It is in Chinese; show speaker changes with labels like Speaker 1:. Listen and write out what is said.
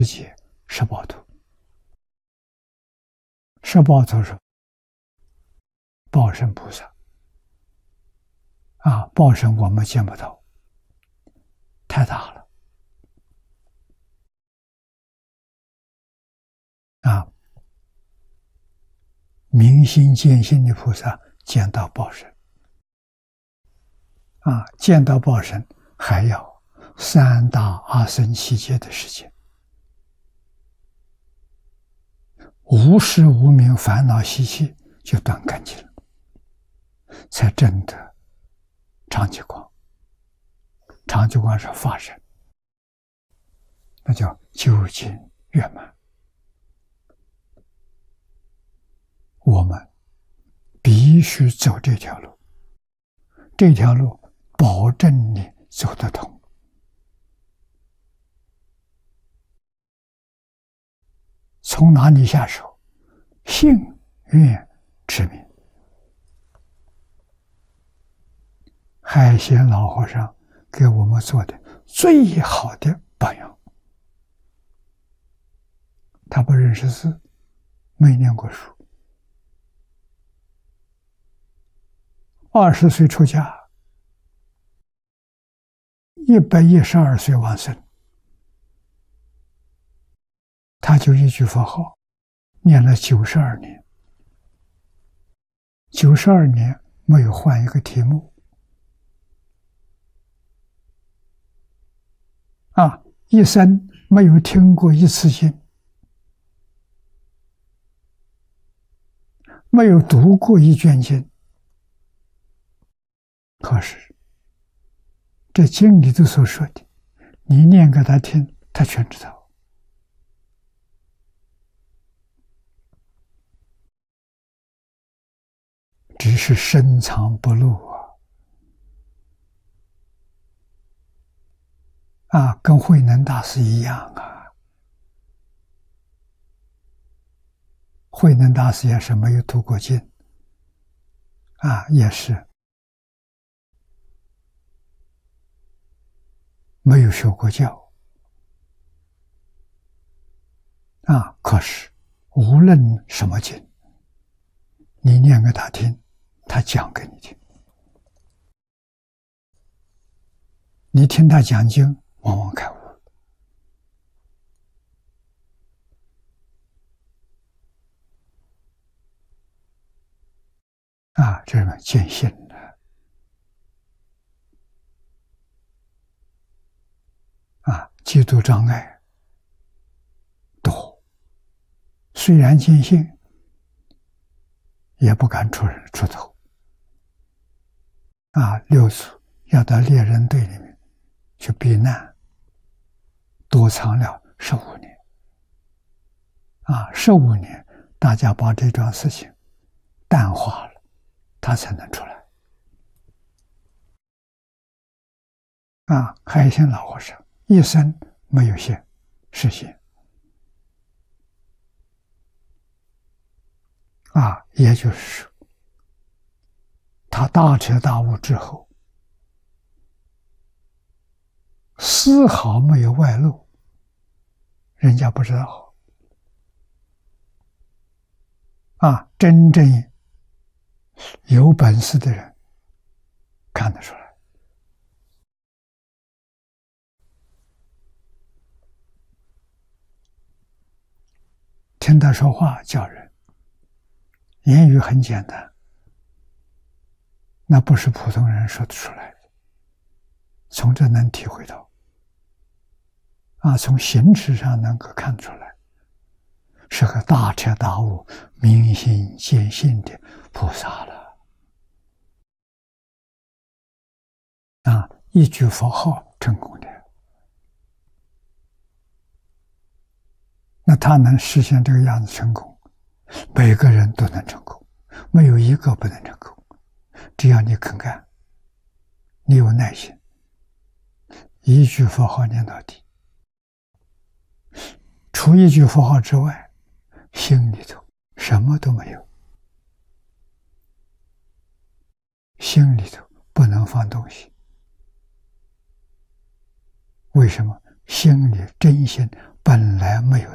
Speaker 1: 界十报图。十报图是报身菩萨啊，报身我们见不到，太大了啊！明心见性的菩萨见到报身啊，见到报身还要三大阿僧祇劫的时间，无始无明烦恼习气就断干净了，才证得常寂光。常寂光是法身，那叫究竟圆满。我们必须走这条路，这条路保证你走得通。从哪里下手？信愿持名。海贤老和尚给我们做的最好的榜样。他不认识字，没念过书，20岁出家，112岁往生，他就一句佛号念了92年，92年没有换一个题目啊，一生没有听过一次经，没有读过一卷经。可是这经里头所说的，你念给他听，他全知道。只是深藏不露啊，跟慧能大师一样啊。慧能大师也是没有读过经啊，也是没有学过教啊。可是无论什么经，你念给他听，他讲给你听。你听他讲经，往往开悟啊，这种见性的啊，嫉妒障碍多，虽然见性，也不敢出头啊。六祖要到猎人队里面去避难，多藏了15年啊，15年大家把这桩事情淡化了，他才能出来啊。海贤老和尚一生没有实现啊，也就是说，他大彻大悟之后，丝毫没有外露，人家不知道啊。真正有本事的人看得出来。听他说话叫人，言语很简单，那不是普通人说得出来的。从这能体会到啊，从行持上能够看出来，是个大彻大悟、明心见性的菩萨了啊！一句佛号成功的，那他能实现这个样子成功，每个人都能成功，没有一个不能成功。只要你肯干，你有耐心，一句佛号念到底。除一句佛号之外，心里头什么都没有，心里头不能放东西。为什么？心里真心本来没有